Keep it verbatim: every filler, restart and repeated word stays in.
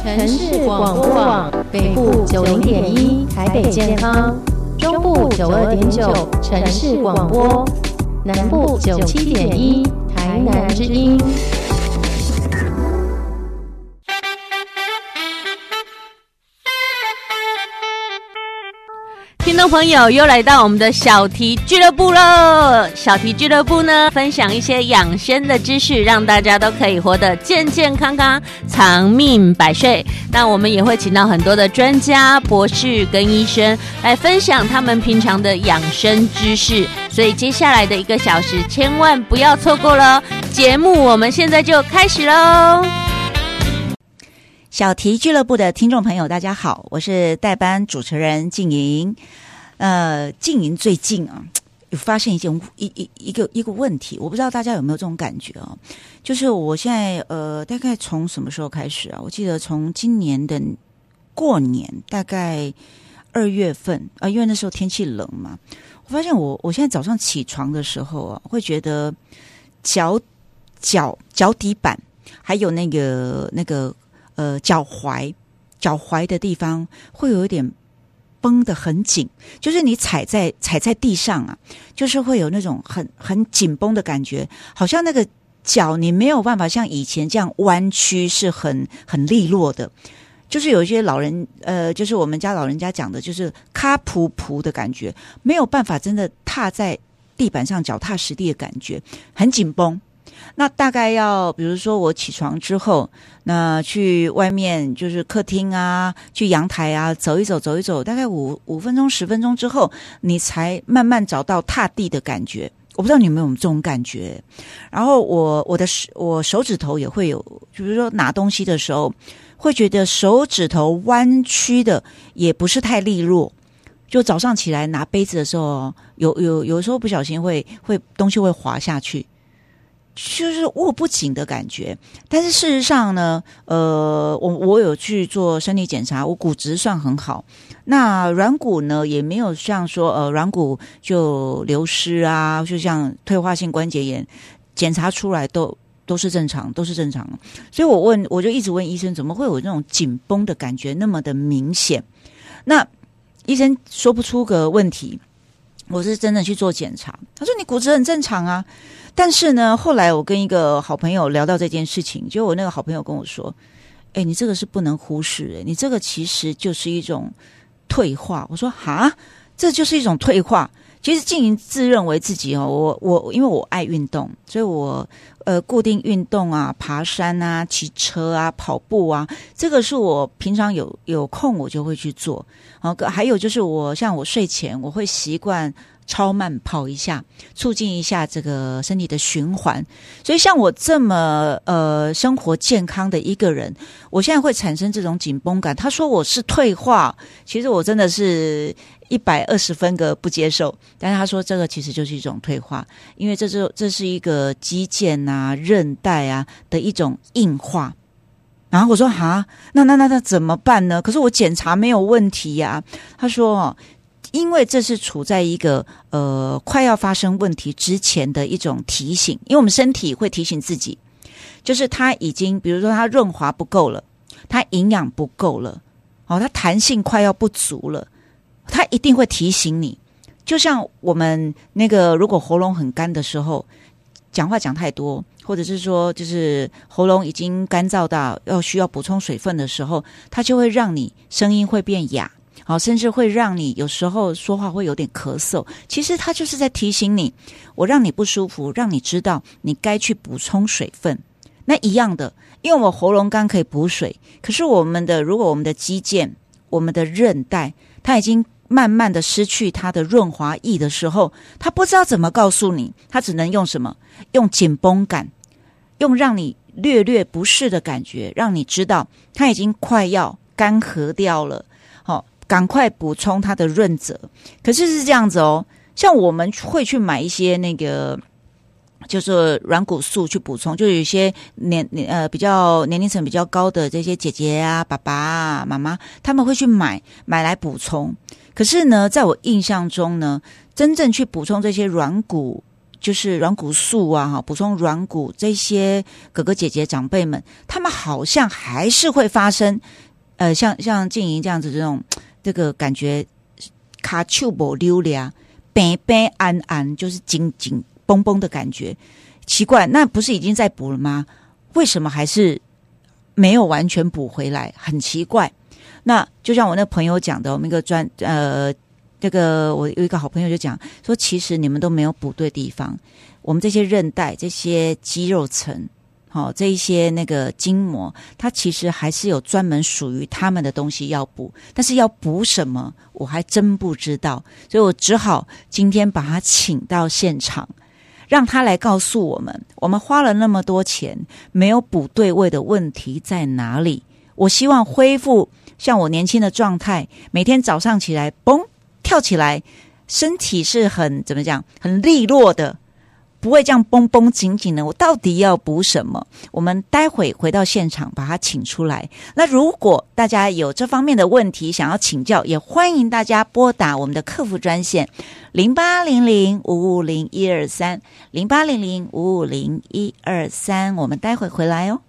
城市广播网北部九零点一台北健康，中部九二点九城市广播，南部九七点一台南之音。 听众朋友又来到我们的小题俱乐部了。小题俱乐部呢，分享一些养生的知识，让大家都可以活得健健康康，长命百岁。那我们也会请到很多的专家、博士跟医生来分享他们平常的养生知识，所以接下来的一个小时千万不要错过了。节目我们现在就开始喽。 小题俱乐部的听众朋友大家好，我是代班主持人静莹。呃，静莹最近啊有发现一件一一一个一个问题，我不知道大家有没有这种感觉啊？就是我现在呃大概从什么时候开始啊？我记得从今年的过年大概二月份啊，因为那时候天气冷嘛，我发现我我现在早上起床的时候啊，会觉得脚脚脚底板还有那个那个呃脚踝脚踝的地方会有一点绷得很紧，就是你踩在踩在地上啊，就是会有那种很很紧绷的感觉，好像那个脚你没有办法像以前这样弯曲，是很很利落的。就是有一些老人呃，就是我们家老人家讲的，就是卡噗噗的感觉，没有办法真的踏在地板上脚踏实地的感觉，很紧绷。那大概要比如说我起床之后，那去外面就是客厅啊，去阳台啊走一走走一走，大概五五分钟十分钟之后，你才慢慢找到踏地的感觉。我不知道你有没有这种感觉。然后我我的我手指头也会有，比如说拿东西的时候会觉得手指头弯曲的也不是太利落，就早上起来拿杯子的时候，有有有时候不小心会会东西会滑下去，就是握不紧的感觉。但是事实上呢，呃，我我有去做身体检查，我骨质算很好，那软骨呢也没有像说呃软骨就流失啊，就像退化性关节炎，检查出来都都是正常，都是正常。所以我问，我就一直问医生，怎么会有那种紧绷的感觉那么的明显？那医生说不出个问题。我是真的去做检查，他说你骨质很正常啊。但是呢，后来我跟一个好朋友聊到这件事情，就我那个好朋友跟我说，哎，你这个是不能忽视，哎，你这个其实就是一种退化。我说哈，这就是一种退化。其实静莹自认为自己哦，我我因为我爱运动，所以我呃固定运动啊，爬山啊，骑车啊，跑步啊，这个是我平常有有空我就会去做。然后还有就是我像我睡前我会习惯超慢跑一下，促进一下这个身体的循环。所以像我这么呃生活健康的一个人，我现在会产生这种紧绷感。他说我是退化，其实我真的是一百二十分个不接受。但是他说这个其实就是一种退化，因为这是这是一个肌腱啊、韧带啊的一种硬化。然后我说哈，那那那那怎么办呢？可是我检查没有问题呀、啊。他说哦，因为这是处在一个呃快要发生问题之前的一种提醒，因为我们身体会提醒自己，就是它已经比如说它润滑不够了，它营养不够了，哦，它弹性快要不足了，它一定会提醒你。就像我们那个如果喉咙很干的时候，讲话讲太多，或者是说就是喉咙已经干燥到要需要补充水分的时候，它就会让你声音会变哑，好，甚至会让你有时候说话会有点咳嗽。其实它就是在提醒你，我让你不舒服，让你知道你该去补充水分。那一样的，因为我喉咙干可以补水，可是我们的如果我们的肌腱、我们的韧带，它已经慢慢的失去它的润滑液的时候，它不知道怎么告诉你，它只能用什么？用紧绷感，用让你略略不适的感觉，让你知道它已经快要干涸掉了，好、哦，赶快补充它的润泽。可是是这样子哦，像我们会去买一些那个就是软骨素去补充，就有一些年呃比较年龄层比较高的这些姐姐啊、爸爸啊、妈妈，他们会去买买来补充。可是呢，在我印象中呢，真正去补充这些软骨就是软骨素啊，哈，补充软骨，这些哥哥姐姐长辈们，他们好像还是会发生，呃，像像静莹这样子这种这个感觉，卡丘不溜俩，白白安安，就是紧紧绷绷的感觉。奇怪，那不是已经在补了吗？为什么还是没有完全补回来？很奇怪。那就像我那朋友讲的，我们一个专呃。这个我有一个好朋友就讲说，其实你们都没有补对地方，我们这些韧带、这些肌肉层，好、哦、这一些那个筋膜，它其实还是有专门属于他们的东西要补，但是要补什么，我还真不知道，所以我只好今天把他请到现场，让他来告诉我们，我们花了那么多钱没有补对位的问题在哪里。我希望恢复像我年轻的状态，每天早上起来，嘣。跳起来，身体是很怎么讲，很利落的，不会这样绷绷紧紧的。我到底要补什么？我们待会回到现场把他请出来。那如果大家有这方面的问题想要请教，也欢迎大家拨打我们的客服专线零八零零五五零一二三零八零零五五零一二三。我们待会回来哦。